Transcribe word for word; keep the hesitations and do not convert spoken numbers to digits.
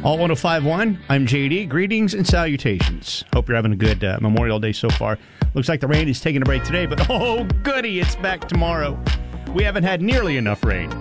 All one oh five point one, I'm J D. Greetings and salutations. Hope you're having a good uh, Memorial Day so far. Looks like the rain is taking a break today, but oh, goody, it's back tomorrow. We haven't had nearly enough rain.